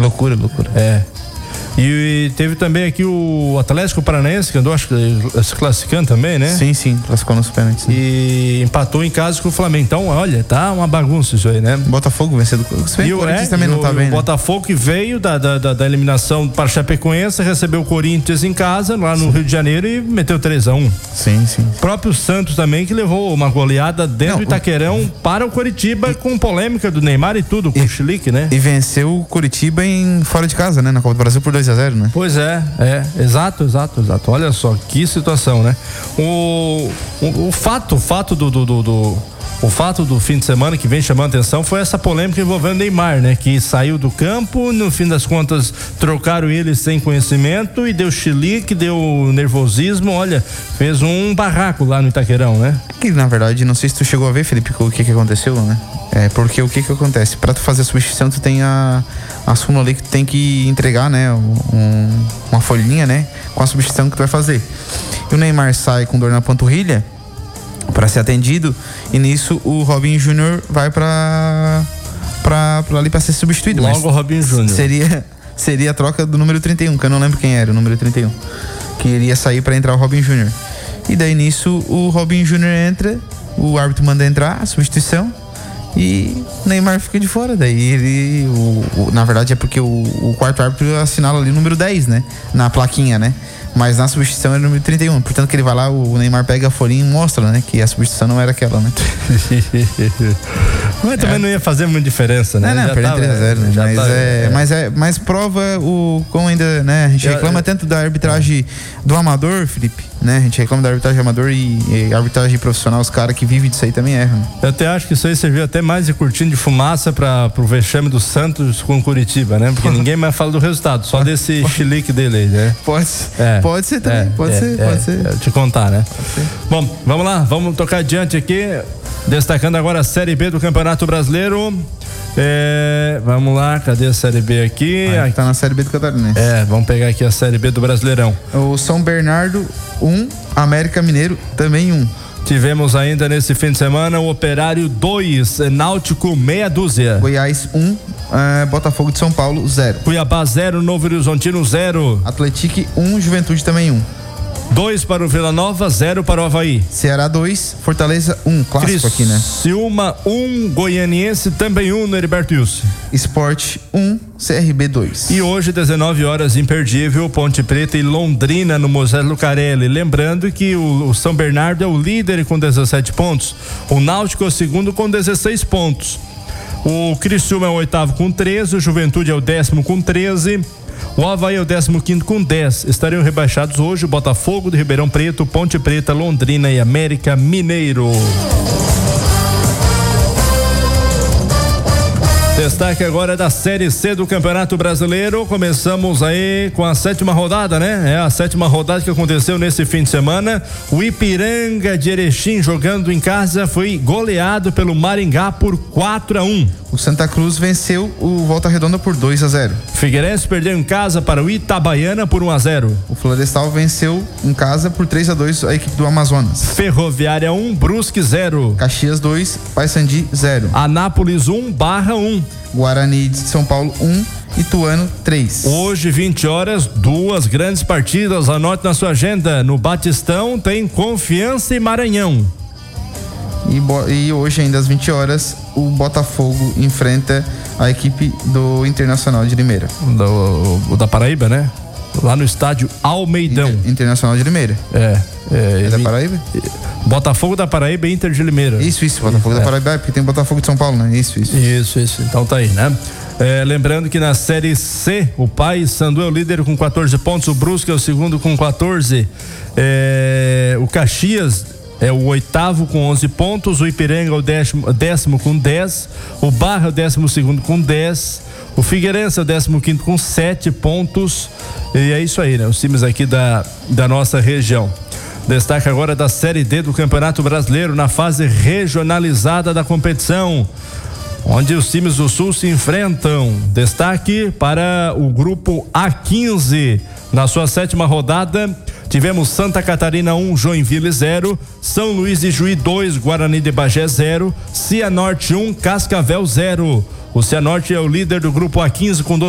loucura. E teve também aqui o Atlético Paranaense, que andou, acho que se classificando também, né? Sim, classificou nos pênaltis. Né? E empatou em casa com o Flamengo. Então, olha, tá uma bagunça isso aí, né? Botafogo vencendo. O Corinthians também não tá bem, né? O Botafogo que veio da eliminação para Chapecoense, recebeu o Corinthians em casa, lá no Rio de Janeiro, e meteu 3-1. Sim. O próprio Santos também, que levou uma goleada dentro do Itaquerão para o Coritiba, com polêmica do Neymar e tudo, com o Chilique, né? E venceu o Coritiba fora de casa, né? Na Copa do Brasil por 2-0, né? Pois é, exato. Olha só, que situação, né? O fato do fim de semana que vem chamando atenção foi essa polêmica envolvendo Neymar, né? Que saiu do campo, no fim das contas trocaram ele sem conhecimento e deu chilique, deu nervosismo, olha, fez um barraco lá no Itaquerão, né? Que na verdade, não sei se tu chegou a ver, Felipe, o que aconteceu, né? Porque o que acontece? Pra tu fazer a substituição, tu tem a súmula ali que tu tem que entregar, né? Uma folhinha, né? Com a substituição que tu vai fazer. E o Neymar sai com dor na panturrilha para ser atendido, e nisso o Robinho Júnior vai pra ali pra ser substituído. Logo o Robinho Júnior. Seria a troca do número 31, que eu não lembro quem era, o número 31, que iria sair para entrar o Robinho Júnior. E daí nisso o Robinho Júnior entra, o árbitro manda entrar, a substituição, e o Neymar fica de fora. Daí na verdade é porque o quarto árbitro assinala ali o número 10, né? Na plaquinha, né? Mas na substituição era o número 31. Portanto, que ele vai lá, o Neymar pega a folhinha e mostra, né? Que a substituição não era aquela, né? Mas também não ia fazer muita diferença, né? Não, perdeu 3-0, né? Mas prova o como ainda, né? A gente reclama tanto da arbitragem do amador, Felipe, né? A gente reclama da arbitragem amador e arbitragem profissional, os caras que vivem disso aí também erram. Né? Eu até acho que isso aí serviu até mais de cortina de fumaça pro vexame do Santos com o Curitiba, né? Porque ninguém mais fala do resultado, só desse chilique dele aí, né? Pode ser também, pode ser. Te contar, né? Bom, vamos lá, vamos tocar adiante aqui, destacando agora a Série B do Campeonato Brasileiro. Vamos lá, cadê a Série B aqui? Aqui tá na Série B do Catarinense. Vamos pegar aqui a Série B do Brasileirão. O São Bernardo 1, América Mineiro também 1. Tivemos ainda nesse fim de semana o Operário 2, Náutico meia dúzia. Goiás 1, Botafogo de São Paulo 0. Cuiabá 0, Novo Horizontino 0. Atlético 1, Juventude também 1. 2 para o Vila Nova, 0 para o Avaí. Ceará 2, Fortaleza 1, clássico aqui, né? Criciúma 1, Goianiense também 1 no Heriberto Wilson. Sport 1, CRB 2. E hoje, 19 horas, imperdível, Ponte Preta e Londrina no Moisés Lucarelli. Lembrando que o São Bernardo é o líder com 17 pontos. O Náutico é o segundo com 16 pontos. O Criciúma é o oitavo com 13, o Juventude é o 10º com 13. O Avaí é o 15º com 10. Estariam rebaixados hoje o Botafogo de Ribeirão Preto, Ponte Preta, Londrina e América Mineiro. Destaque agora da Série C do Campeonato Brasileiro. Começamos aí com a 7ª rodada, né? É a 7ª rodada que aconteceu nesse fim de semana. O Ipiranga de Erechim, jogando em casa, foi goleado pelo Maringá por 4-1. O Santa Cruz venceu o Volta Redonda por 2-0. Figueirense perdeu em casa para o Itabaiana por 1-0. O Florestal venceu em casa por 3-2 a equipe do Amazonas. Ferroviária 1, Brusque 0. Caxias 2, Paysandy 0. Anápolis 1, Barra 1. Guarani de São Paulo 1, Ituano 3. Hoje, 20 horas, 2 grandes partidas. Anote na sua agenda. No Batistão tem Confiança e Maranhão. E hoje, ainda às 20 horas, o Botafogo enfrenta a equipe do Internacional de Limeira. O da Paraíba, né? Lá no estádio Almeidão. Internacional de Limeira. É da Paraíba? Botafogo da Paraíba e Inter de Limeira. Isso, Botafogo da Paraíba, porque tem Botafogo de São Paulo, né? Isso. Então tá aí, né? Lembrando que na Série C, o Paysandu é o líder com 14 pontos, o Brusque é o segundo com 14, o Caxias é o oitavo com 11 pontos, o Ipiranga é o décimo com 10, o Barra é o 12º com 10, o Figueirense é o 15º com 7 pontos, e é isso aí, né? Os times aqui da nossa região. Destaque agora da Série D do Campeonato Brasileiro, na fase regionalizada da competição, onde os times do Sul se enfrentam. Destaque para o grupo A15. Na sua 7ª rodada, tivemos Santa Catarina 1, Joinville 0, São Luís de Juí 2, Guarani de Bagé 0, Cianorte 1, Cascavel 0. O Cianorte é o líder do grupo A15 com 12